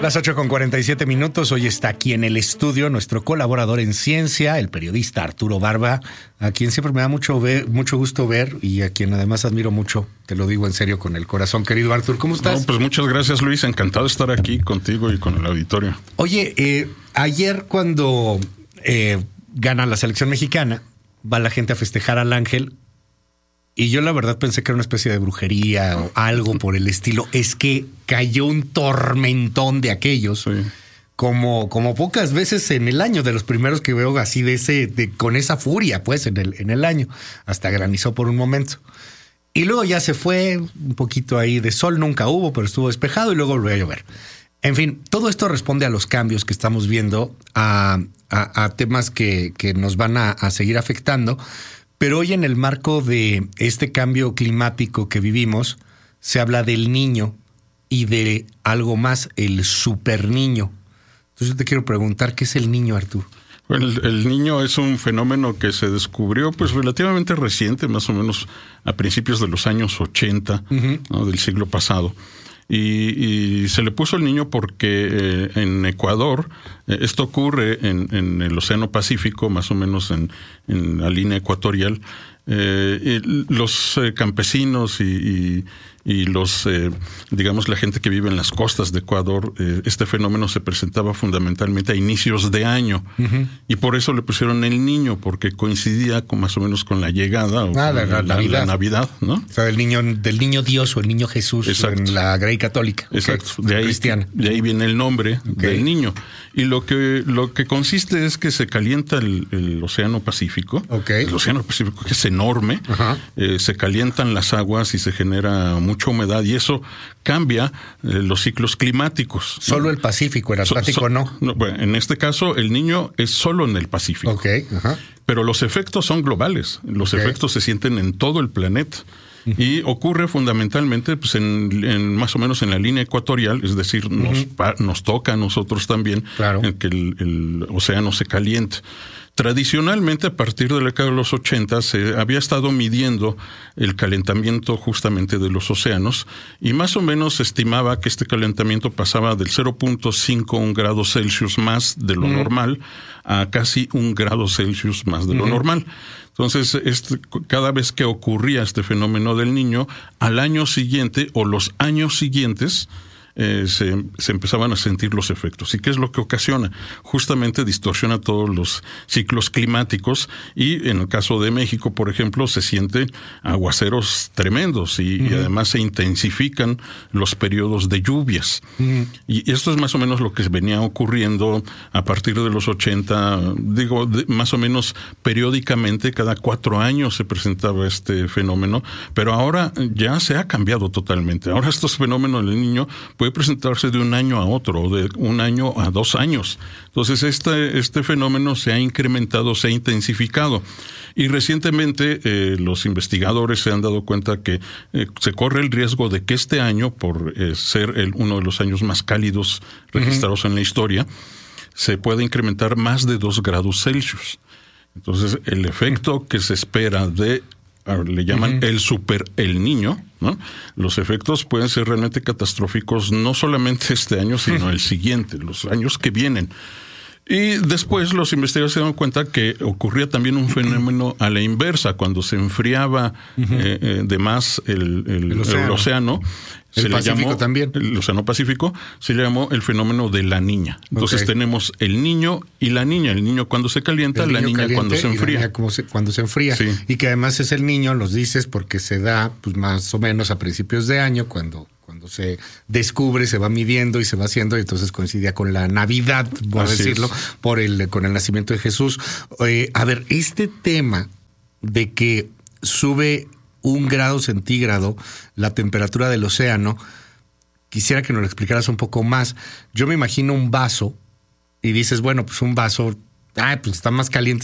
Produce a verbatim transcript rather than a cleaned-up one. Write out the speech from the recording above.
Las ocho con cuarenta y siete minutos. Hoy está aquí en el estudio nuestro colaborador en ciencia, el periodista Arturo Barba, a quien siempre me da mucho, ver, mucho gusto ver y a quien además admiro mucho. Te lo digo en serio con el corazón, querido Arturo. ¿Cómo estás? No, pues muchas gracias, Luis. Encantado de estar aquí contigo y con el auditorio. Oye, eh, ayer cuando eh, gana la selección mexicana, va la gente a festejar al Ángel. Y yo la verdad pensé que era una especie de brujería o algo por el estilo. Es que cayó un tormentón de aquellos, sí. como, como pocas veces en el año, de los primeros que veo así de ese, de, con esa furia, pues, en el, en el año. Hasta granizó por un momento. Y luego ya se fue, un poquito ahí de sol nunca hubo, pero estuvo despejado y luego volvió a llover. En fin, todo esto responde a los cambios que estamos viendo, a, a, a temas que, que nos van a, a seguir afectando. Pero hoy, en el marco de este cambio climático que vivimos, se habla del niño y de algo más, el superniño. Entonces yo te quiero preguntar, ¿qué es el niño, Arturo? Bueno, el, el niño es un fenómeno que se descubrió pues relativamente reciente, más o menos a principios de los años ochenta, uh-huh. ¿no? del siglo pasado. Y, y se le puso el niño porque eh, en Ecuador, eh, esto ocurre en, en el Océano Pacífico, más o menos en, en la línea ecuatorial. Eh, los eh, campesinos y, y, y los, eh, digamos, la gente que vive en las costas de Ecuador, eh, este fenómeno se presentaba fundamentalmente a inicios de año. Uh-huh. Y por eso le pusieron el niño, porque coincidía con más o menos con la llegada o ah, la, la, la, Navidad. la Navidad, ¿no? O sea, del niño, del niño Dios o el niño Jesús. Exacto. En la Grey Católica. Exacto. Okay. De ahí, cristiana. De ahí viene el nombre okay. del niño. Y lo que, lo que consiste es que se calienta el, el Océano Pacífico. Okay. El Océano Pacífico, que es enorme, eh, se calientan las aguas y se genera mucha humedad y eso cambia eh, los ciclos climáticos. Solo el Pacífico, el Atlántico so, so, no. no. Bueno, en este caso el niño es solo en el Pacífico. Okay. Ajá. Pero los efectos son globales. Los okay. efectos se sienten en todo el planeta. Uh-huh. Y ocurre fundamentalmente pues, en, en más o menos en la línea ecuatorial, es decir, uh-huh. nos, pa, nos toca a nosotros también claro. en que el, el océano se caliente. Tradicionalmente, a partir de la década de los ochenta, se había estado midiendo el calentamiento justamente de los océanos y más o menos se estimaba que este calentamiento pasaba del cero punto cinco un grados Celsius más de lo uh-huh. normal a casi un grado Celsius más de uh-huh. lo normal. Entonces, este, cada vez que ocurría este fenómeno del niño, al año siguiente o los años siguientes, Eh, se, se empezaban a sentir los efectos. ¿Y qué es lo que ocasiona? Justamente distorsiona todos los ciclos climáticos y en el caso de México, por ejemplo, se sienten aguaceros tremendos y, uh-huh. y además se intensifican los periodos de lluvias. Uh-huh. Y esto es más o menos lo que venía ocurriendo a partir de los ochenta, digo, de, más o menos periódicamente, cada cuatro años se presentaba este fenómeno, pero ahora ya se ha cambiado totalmente. Ahora estos fenómenos del niño puede presentarse de un año a otro, de un año a dos años. Entonces, este, este fenómeno se ha incrementado, se ha intensificado. Y recientemente eh, los investigadores se han dado cuenta que eh, se corre el riesgo de que este año, por eh, ser el, uno de los años más cálidos registrados uh-huh. en la historia, se puede incrementar más de dos grados Celsius. Entonces, el efecto que se espera de le llaman uh-huh. el super el niño, ¿no? Los efectos pueden ser realmente catastróficos no solamente este año, sino el siguiente, los años que vienen. Y después los investigadores se dan cuenta que ocurría también un fenómeno a la inversa, cuando se enfriaba uh-huh. eh, eh, de más el, el, el océano, el océano el se Pacífico le llamó, también. El Océano Pacífico se le llamó el fenómeno de la niña. Entonces okay. tenemos el niño y la niña. El niño cuando se calienta, la niña cuando se enfría. Y la niña como se, cuando se enfría. Sí. Y que además es el niño, los dices, porque se da pues más o menos a principios de año, cuando, cuando se descubre, se va midiendo y se va haciendo, y entonces coincidía con la Navidad, por Así decirlo, es. por el con el nacimiento de Jesús. Eh, a ver, este tema de que sube un grado centígrado la temperatura del océano, quisiera que nos lo explicaras un poco más. Yo me imagino un vaso y dices, bueno, pues un vaso, ah, pues está más caliente